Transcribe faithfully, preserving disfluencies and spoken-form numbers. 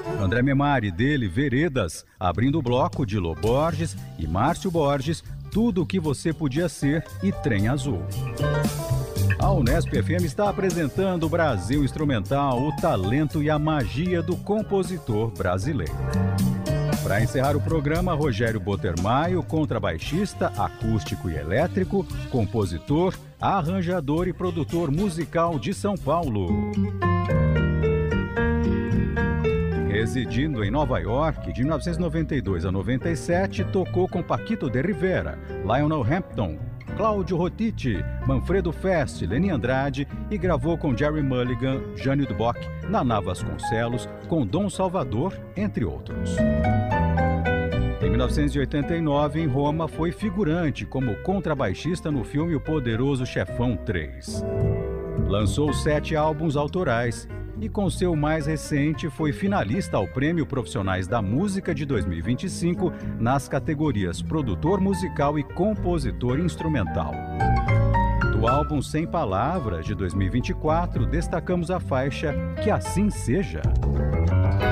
André Memari, dele, Veredas, abrindo o bloco de Lô Borges e Márcio Borges, Tudo o que Você Podia Ser e Trem Azul. A Unesp F M está apresentando o Brasil Instrumental, o talento e a magia do compositor brasileiro. Para encerrar o programa, Rogério Botermaio, contrabaixista, acústico e elétrico, compositor, arranjador e produtor musical de São Paulo. Residindo em Nova York, de mil novecentos e noventa e dois a noventa e sete, tocou com Paquito de Rivera, Lionel Hampton, Cláudio Rotiti, Manfredo Fest, Leni Andrade e gravou com Jerry Mulligan, Jânio Duboc, Naná Vasconcelos, com Dom Salvador, entre outros. Em mil novecentos e oitenta e nove, em Roma, foi figurante como contrabaixista no filme O Poderoso Chefão três. Lançou sete álbuns autorais e com seu mais recente foi finalista ao Prêmio Profissionais da Música de dois mil e vinte e cinco nas categorias Produtor Musical e Compositor Instrumental. Do álbum Sem Palavras, de dois mil e vinte e quatro, destacamos a faixa Que Assim Seja.